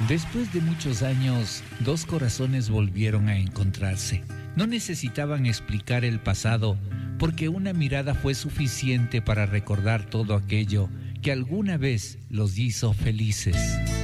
Después de muchos años, dos corazones volvieron a encontrarse. No necesitaban explicar el pasado, porque una mirada fue suficiente para recordar todo aquello que alguna vez los hizo felices.